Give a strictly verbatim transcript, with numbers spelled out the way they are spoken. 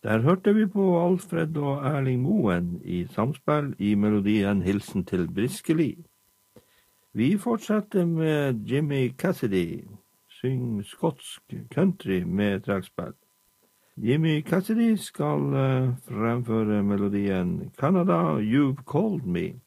Der hørte vi på Alfred og Erling Moen i samspill i melodien Hilsen til Briskeli. Vi fortsetter med Jimmy Cassidy, syng skotsk country med trekkspill. Jimmy Cassidy skal uh, fremføre melodien Canada, You've Called Me.